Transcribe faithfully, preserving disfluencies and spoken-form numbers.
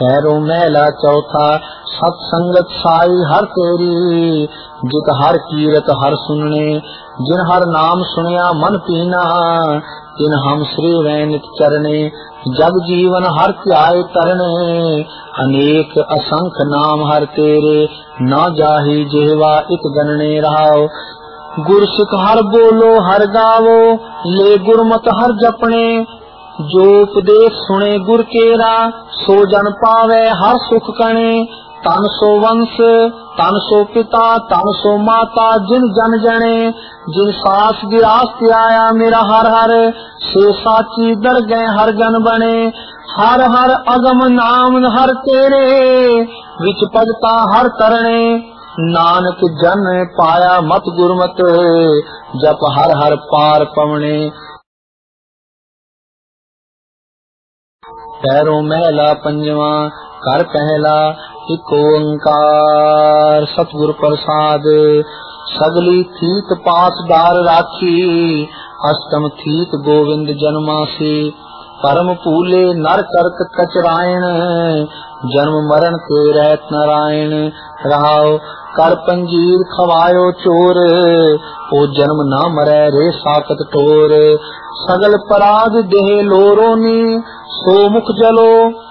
पैरों मैला चौथा सत संगत साई हर तेरी, जित हर कीरत हर सुनने, जिन हर नाम सुनिया मन पीना, तिन हम श्री वैनित चरणे, जग जीवन हर त्याय तरने, अनेक असंख्य नाम हर तेरे, न जाहि जेवा इत गणने रहाओ। गुर सिख हर बोलो हर गावो, ले गुरमत हर जपने, जो उपदेश सुने गुर केरा, सो जन पावे हर सुख कणे। तन सो वंश तन सो पिता तन सो माता, जिन जन जने, जिन सास विरासत आया मेरा हर हर, से साची दर गए हर गन बने। हर हर अगम नाम हर तेरे, विच भगता हर तरणे, नानक जन पाया मत गुरमत, जप हर हर पार पवने। पैरों मैला पंजवा कर पहला, एक ओंकार सतगुर प्रसाद। सगली थीत पासदार राखी, अष्टम थीत गोविंद जन्मासी। परम पूले नर करक कचरायण, जन्म मरण के रहत नारायण। रहाओ कर पंजीर खवायो चोर, ओ जन्म न मरै रे साकत टोर। सगल पराग देह लोरोनी, सो मुख जलो